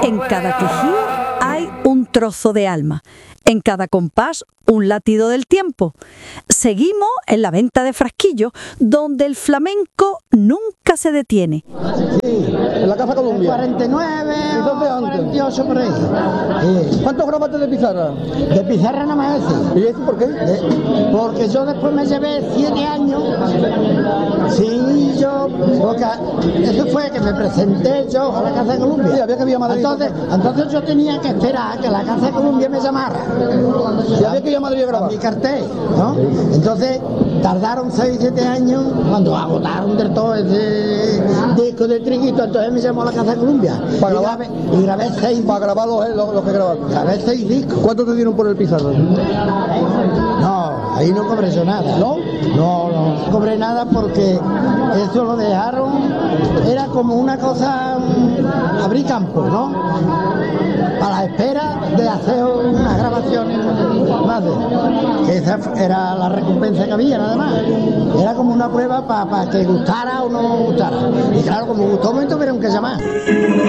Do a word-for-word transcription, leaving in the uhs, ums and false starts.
En cada quejío hay un trozo de alma, en cada compás un latido del tiempo. Seguimos en la venta de frasquillos, donde el flamenco nunca se detiene. Sí, en la Casa Columbia. cuarenta y nueve, cuarenta y ocho por ahí. Sí. ¿Cuántos grabaste de pizarra? De pizarra nada más ese. ¿Y eso por qué? De, porque yo después me llevé siete años. Sí, yo. Porque eso fue que me presenté yo a la Casa de Columbia. Sí, había que ir a Madrid. Entonces, entonces yo tenía que esperar a que la Casa de Columbia me llamara. Sí, había que ir a Madrid a grabar. Mi cartel, ¿no? Entonces tardaron seis, siete años cuando agotaron del todo ese disco de Triquito, entonces me llamó a la Casa de Columbia. ¿Para y, grabar? grabé, y grabé seis Para grabar los, los, los que grabaron. grabé seis discos. ¿Cuánto te dieron por el pizarra? No, ahí no cobré yo nada. ¿No? No, no cobré nada porque eso lo dejaron, era como una cosa, um, abrir campo, ¿no? A la espera de hacer unas grabaciones más de, que esa era la recompensa que había nada más. Era como una prueba para pa que gustara o no gustara. Y claro, como gustó un momento, tuvieron que llamar.